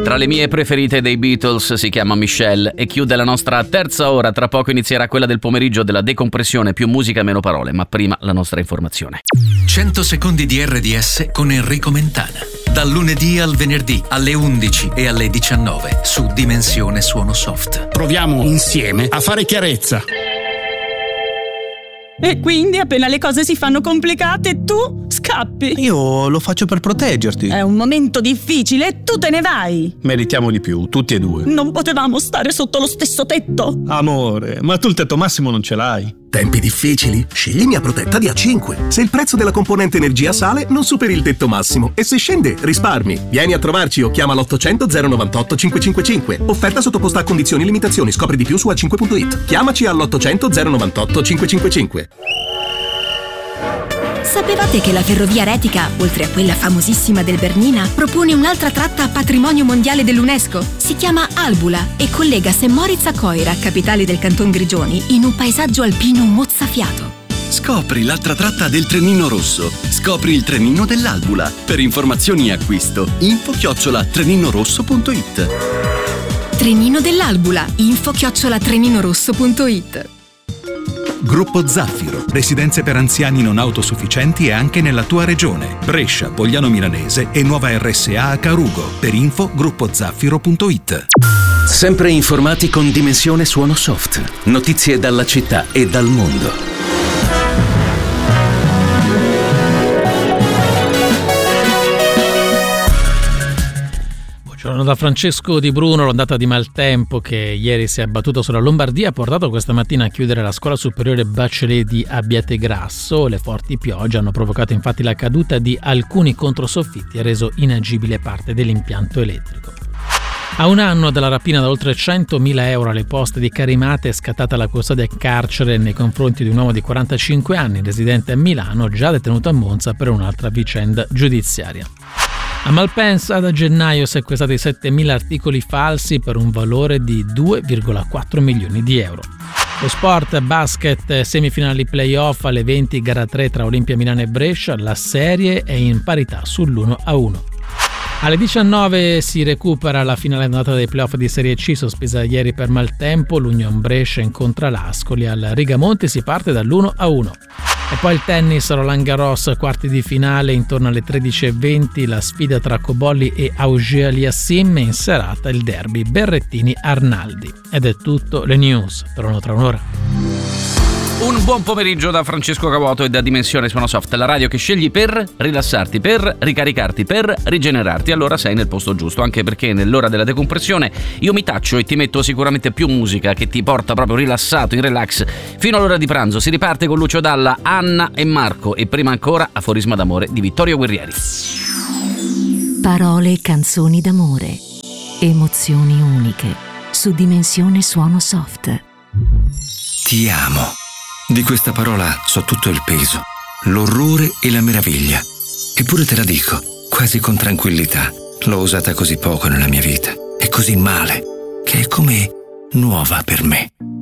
Tra le mie preferite dei Beatles si chiama Michelle e chiude la nostra terza ora. Tra poco inizierà quella del pomeriggio della decompressione, più musica meno parole, ma prima la nostra informazione. 100 secondi di RDS con Enrico Mentana. Dal lunedì al venerdì alle 11 e alle 19 su Dimensione Suono Soft. Proviamo insieme a fare chiarezza. E quindi appena le cose si fanno complicate tu scappi. Io lo faccio per proteggerti. È un momento difficile e tu te ne vai. Meritiamo di più, tutti e due. Non potevamo stare sotto lo stesso tetto. Amore, ma tu il tetto massimo non ce l'hai. Tempi difficili? Scegli Mia Protetta di A5. Se il prezzo della componente energia sale, non superi il tetto massimo e se scende, risparmi. Vieni a trovarci o chiama l'800 098 555. Offerta sottoposta a condizioni e limitazioni. Scopri di più su A5.it. Chiamaci all'800 098 555. Sapevate che la Ferrovia Retica, oltre a quella famosissima del Bernina, propone un'altra tratta a patrimonio mondiale dell'UNESCO? Si chiama Albula e collega St. Moritz a Coira, capitale del Canton Grigioni, in un paesaggio alpino mozzafiato. Scopri l'altra tratta del Trenino Rosso. Scopri il trenino dell'Albula. Per informazioni e acquisto, info@treninorosso.it. Trenino dell'Albula, info@treninorosso.it. Gruppo Zaffiro, residenze per anziani non autosufficienti e anche nella tua regione. Brescia, Pogliano Milanese e nuova RSA a Carugo. Per info gruppozaffiro.it. Sempre informati con Dimensione Suono Soft. Notizie dalla città e dal mondo. Buongiorno da Francesco Di Bruno. L'ondata di maltempo che ieri si è abbattuta sulla Lombardia ha portato questa mattina a chiudere la scuola superiore Bachelet di Abbiategrasso. Le forti piogge hanno provocato infatti la caduta di alcuni controsoffitti e reso inagibile parte dell'impianto elettrico. A un anno dalla rapina da oltre 100.000 euro alle poste di Carimate è scattata la custodia carcere nei confronti di un uomo di 45 anni, residente a Milano, già detenuto a Monza per un'altra vicenda giudiziaria. A Malpensa da gennaio sequestrati 7.000 articoli falsi per un valore di 2,4 milioni di euro. Lo sport, basket, semifinali playoff alle 20, gara 3 tra Olimpia Milano e Brescia, la serie è in parità sull'1-1. Alle 19 si recupera la finale andata dei playoff di Serie C sospesa ieri per maltempo. L'Union Brescia incontra l'Ascoli al Rigamonti, si parte dall'1-1. E poi il tennis, Roland Garros, quarti di finale intorno alle 13:20, la sfida tra Cobolli e Auger-Aliassime, in serata il derby Berrettini-Arnaldi. Ed è tutto, le news tornano tra un'ora. Un buon pomeriggio da Francesco Cavuoto e da Dimensione Suono Soft, la radio che scegli per rilassarti, per ricaricarti, per rigenerarti. Allora sei nel posto giusto, anche perché nell'ora della decompressione io mi taccio e ti metto sicuramente più musica che ti porta proprio rilassato, in relax, fino all'ora di pranzo. Si riparte con Lucio Dalla, Anna e Marco e prima ancora Aforisma d'amore di Vittorio Guerrieri. Parole e canzoni d'amore, emozioni uniche, su Dimensione Suono Soft. Ti amo. Di questa parola so tutto il peso, l'orrore e la meraviglia. Eppure te la dico, quasi con tranquillità. L'ho usata così poco nella mia vita e così male, che è come nuova per me.